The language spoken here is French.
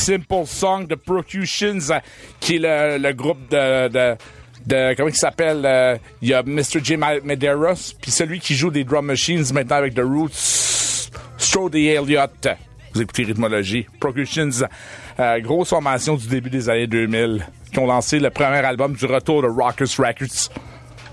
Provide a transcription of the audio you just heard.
Simple Song de Percussions, qui est le groupe de comment il s'appelle? Il y a Mr. J. Medeiros, puis celui qui joue des drum machines maintenant avec The Roots, Strode Elliott. Vous écoutez Rhythmologie. Percussions, grosse formation du début des années 2000, qui ont lancé le premier album du retour de Rockers Records.